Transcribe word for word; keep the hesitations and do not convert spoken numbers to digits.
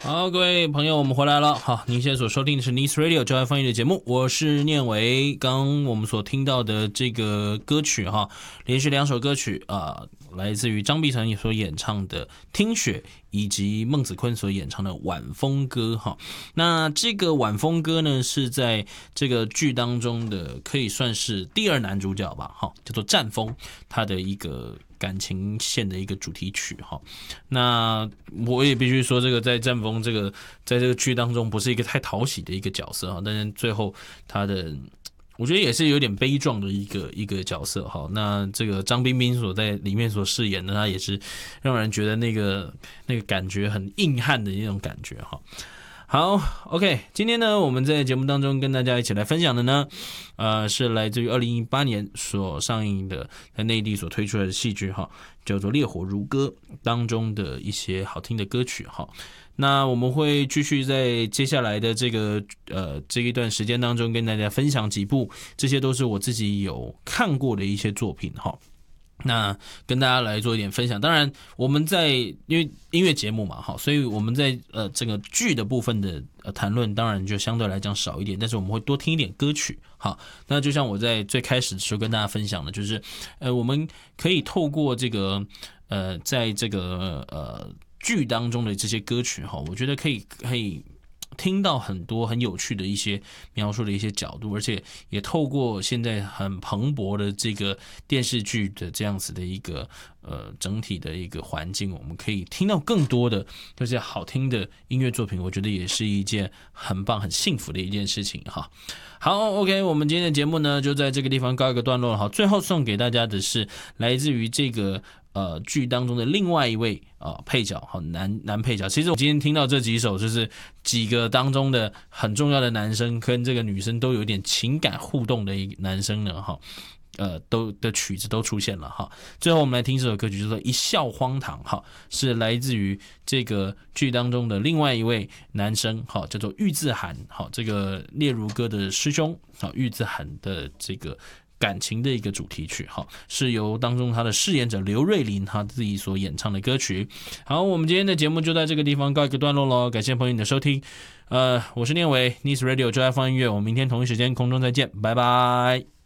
好，各位朋友，我们回来了。好，您现在所收听的是 Nice Radio 教爱翻译的节目，我是念维。刚我们所听到的这个歌曲哈，连续两首歌曲啊、呃，来自于张碧晨所演唱的《听雪》，以及孟子坤所演唱的《晚风歌》哈。那这个《晚风歌》呢，是在这个剧当中的可以算是第二男主角吧，哈，叫做战风，他的一个感情线的一个主题曲哈。那我也必须说，这个在战风这个在这个剧当中不是一个太讨喜的一个角色哈，但是最后他的我觉得也是有点悲壮的一个一个角色哈。那这个张彬彬所在里面所饰演的，他也是让人觉得那个那个感觉很硬汉的那种感觉哈。好 ，OK， 今天呢，我们在节目当中跟大家一起来分享的呢，呃，是来自于二零一八年所上映的，在内地所推出来的戏剧哈，叫做《烈火如歌》当中的一些好听的歌曲哈。那我们会继续在接下来的这个呃这一段时间当中跟大家分享几部，这些都是我自己有看过的一些作品哈。那跟大家来做一点分享，当然我们在因为音乐节目嘛，哈，所以我们在呃整个剧的部分的呃谈论，当然就相对来讲少一点，但是我们会多听一点歌曲，好，那就像我在最开始的时候跟大家分享的，就是呃我们可以透过这个呃在这个呃剧当中的这些歌曲哈，我觉得可以可以。听到很多很有趣的一些描述的一些角度，而且也透过现在很蓬勃的这个电视剧的这样子的一个呃整体的一个环境，我们可以听到更多的这些好听的音乐作品，我觉得也是一件很棒很幸福的一件事情哈。好 OK， 我们今天的节目呢就在这个地方告一个段落了。好，最后送给大家的是来自于这个呃剧当中的另外一位啊、呃、配角，好男男配角。其实我今天听到这几首，就是几个当中的很重要的男生跟这个女生都有点情感互动的一个男生呢，哈。呃，都的曲子都出现了哈。最后我们来听这首歌曲，叫做《一笑荒唐》哈，是来自于这个剧当中的另外一位男生哈，叫做玉自涵哈，这个烈如歌的师兄哈，玉自涵的这个感情的一个主题曲哈，是由当中他的饰演者刘瑞麟他自己所演唱的歌曲。好，我们今天的节目就在这个地方告一个段落咯，感谢朋友你的收听。呃，我是念伟 ，Nice Radio 就爱放音乐，我们明天同一时间空中再见，拜拜。